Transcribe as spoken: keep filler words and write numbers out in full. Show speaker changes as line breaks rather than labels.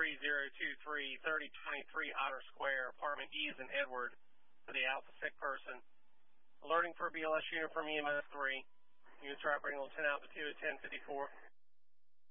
three zero two three, thirty twenty-three Otter Square, apartment E is in Edward, for the Alpha sick person. Alerting for B L S unit from E M S three. Units are operating on ten Alpha two at ten fifty-four.